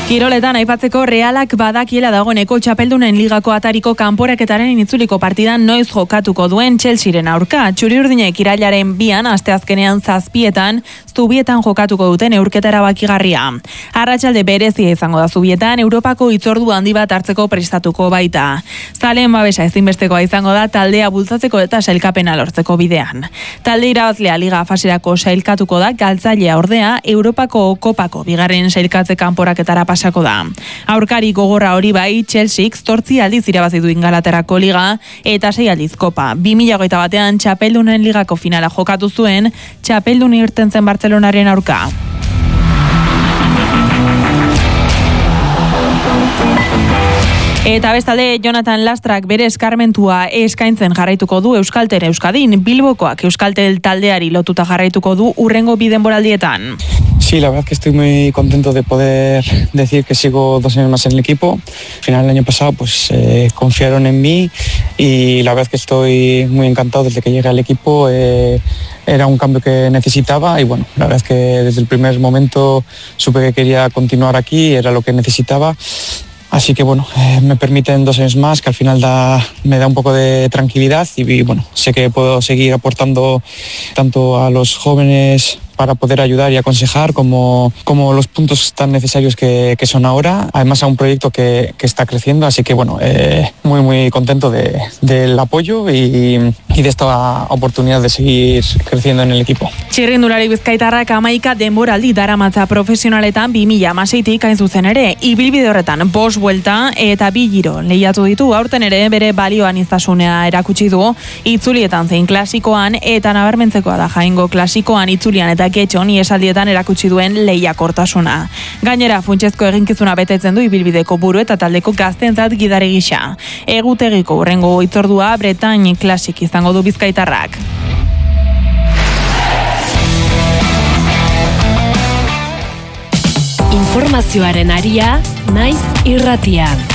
Kiroletan aipatzeko Realak badakiela dagoeneko txapeldunen ligako atariko kanporaketaren itzuliko partidan noiz jokatuko duen Chelsearen aurka. Txuri-urdinek irailaren 2 asteazkenean 7 Zubietan jokatuko duten neurketa erabakigarria. Arratsalde berezia izango da Zubietan, Europako hitzordu handi bat hartzeko prestatuko baita. Zaleen babesa ezinbestekoa izango da taldea bultzatzeko eta sailkapena lortzeko bidean. Talde irabazlea liga faserako sailkatuko da, galtzailea ordea Europako kopako bigarren sailkatze kanporaketara pasako da. Aurkari gogorra hori bai, Chelseak 8 aldiz irabazi du Ingalaterrako liga eta 6 aldiz kopa. 2021ean txapeldunen ligako finala jokatu zuen, txapeldun irten zen Barcelonaren aurka. Eta bestalde, Jonathan Lastrak bere eskarmentua eskaintzen jarraituko du Euskaltel Euskadin. Bilbokoak Euskaltel taldeari lotuta jarraituko du hurrengo bi denboraldietan. Sí, la verdad es que estoy muy contento de poder decir que sigo 2 años más en el equipo. Al final del año pasado pues confiaron en mí y la verdad es que estoy muy encantado desde que llegué al equipo. Era un cambio que necesitaba y bueno, la verdad es que desde el primer momento supe que quería continuar aquí, era lo que necesitaba. Así que bueno, me permiten 2 años más, que al final me da un poco de tranquilidad y bueno, sé que puedo seguir aportando tanto a los jóvenes para poder ayudar y aconsejar como los puntos tan necesarios que son ahora, además a un proyecto que está creciendo, así que bueno, muy muy contento del apoyo y de esta oportunidad de seguir creciendo en el equipo. Txirrindulari bizkaitarrak 11 denboraldi daramatza profesionaletan 2016tik hain zuzen ere, ibilbide horretan 5 buelta eta 2 giro lehiatu ditu, aurten ere bere balioaniztasunea erakutsi du, itzulietan zein klasikoan eta nabarmentzekoa da Jaengo klasikoan itzulian eta getxon iesaldietan erakutsi duen lehiakortasuna. Gainera, funtsezko eginkizuna betetzen du ibilbideko buru eta taldeko gazteentzat gidari gisa. Egutegiko hurrengo hitzordua Bretagne Classic izango du bizkaitarrak. Informazioaren aria, naiz irratian.